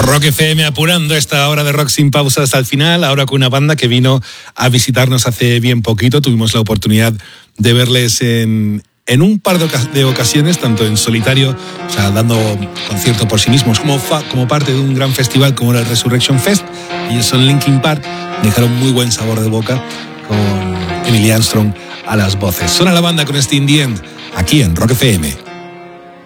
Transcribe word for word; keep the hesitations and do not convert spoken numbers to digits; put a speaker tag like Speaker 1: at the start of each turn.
Speaker 1: Rock F M apurando esta hora de rock sin pausa hasta el final, ahora con una banda que vino a visitarnos hace bien poquito. Tuvimos la oportunidad de verles en, en un par de, ocas- de ocasiones, tanto en solitario, o sea, dando concierto por sí mismos, como, fa- como parte de un gran festival como era el Resurrection Fest. Ellos son Linkin Park, dejaron muy buen sabor de boca con Emily Armstrong a las voces. Suena la banda con este In The End, aquí en Rock F M.